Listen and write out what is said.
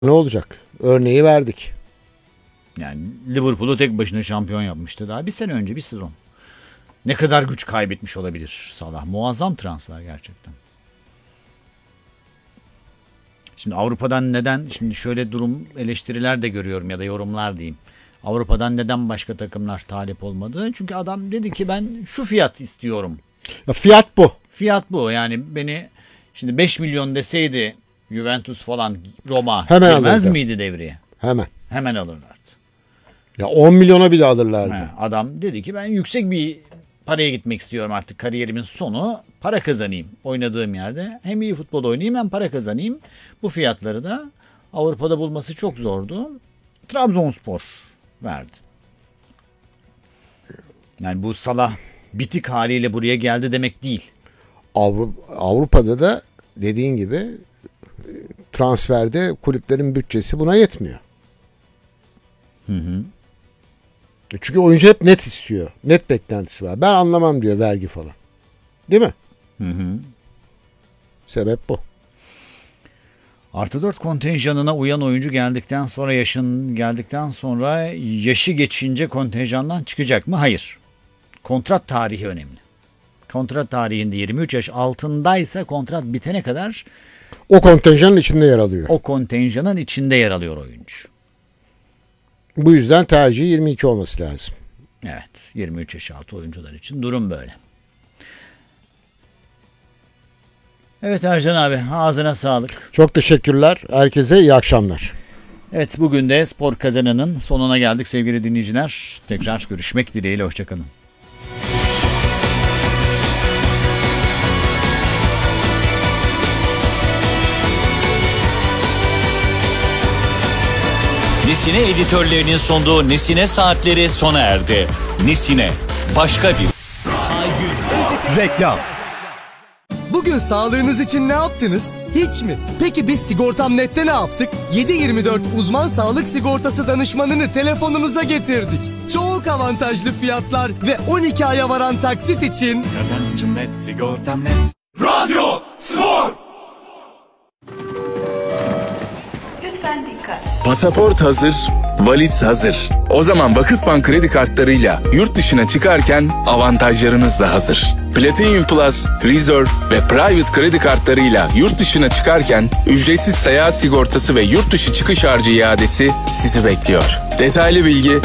Ne olacak? Örneği verdik. Yani Liverpool'u tek başına şampiyon yapmıştı daha bir sene önce, bir sezon. Ne kadar güç kaybetmiş olabilir Salah. Muazzam transfer gerçekten. Şimdi Avrupa'dan neden, şimdi şöyle durum eleştiriler de görüyorum ya da yorumlar diyeyim. Avrupa'dan neden başka takımlar talip olmadı? Çünkü adam dedi ki ben şu fiyat istiyorum. Ya fiyat bu. Fiyat bu. Yani beni şimdi 5 milyon deseydi Juventus falan, Roma Hemen girmez alırdı. miydi devreye? Hemen. Hemen alırlardı. Ya 10 milyona bile alırlardı. Adam dedi ki ben yüksek bir paraya gitmek istiyorum artık, kariyerimin sonu, para kazanayım oynadığım yerde. Hem iyi futbol oynayayım hem para kazanayım. Bu fiyatları da Avrupa'da bulması çok zordu. Trabzonspor verdi. Yani bu Salah bitik haliyle buraya geldi demek değil. Avrupa'da da dediğin gibi transferde kulüplerin bütçesi buna yetmiyor. Çünkü oyuncu hep net istiyor. Net beklentisi var. Ben anlamam diyor vergi falan. Değil mi? Sebep bu. Artı 4 kontenjanına uyan oyuncu geldikten sonra yaşı geçince kontenjandan çıkacak mı? Hayır. Kontrat tarihi önemli. Kontrat tarihinde 23 yaş altındaysa kontrat bitene kadar O kontenjanın içinde yer alıyor. o kontenjanın içinde yer alıyor oyuncu. Bu yüzden tercihi 22 olması lazım. Evet, 23 yaş altı oyuncular için durum böyle. Evet Ercan abi, ağzına sağlık. Çok teşekkürler. Herkese iyi akşamlar. Evet, bugün de Spor Kazanı'nın sonuna geldik sevgili dinleyiciler. Tekrar görüşmek dileğiyle, hoşçakalın. Nesine editörlerinin sunduğu Nesine Saatleri sona erdi. Nesine, başka bir... Reklam. Bugün sağlığınız için ne yaptınız? Hiç mi? Peki biz Sigortam.net'te ne yaptık? 7/24 uzman sağlık sigortası danışmanını telefonunuza getirdik. Çok avantajlı fiyatlar ve 12 aya varan taksit için... Kazancım net, sigortam net. Radyo Spor. Lütfen dikkat. Pasaport hazır, valiz hazır. O zaman Vakıfbank kredi kartlarıyla yurt dışına çıkarken avantajlarınız da hazır. Platinum Plus, Reserve ve Private kredi kartlarıyla yurt dışına çıkarken ücretsiz seyahat sigortası ve yurt dışı çıkış harcı iadesi sizi bekliyor. Detaylı bilgi